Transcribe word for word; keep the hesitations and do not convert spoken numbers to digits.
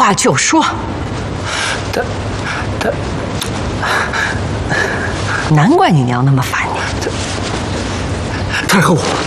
话就说。 他，他， 难怪你娘那么烦你。 太后，